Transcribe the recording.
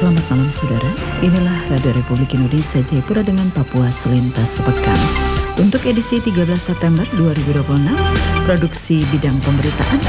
Selamat malam saudara, inilah Radio Republik Indonesia Jayapura dengan Papua Selintas Sepekan. Untuk edisi 13 September 2026, produksi bidang pemberitaan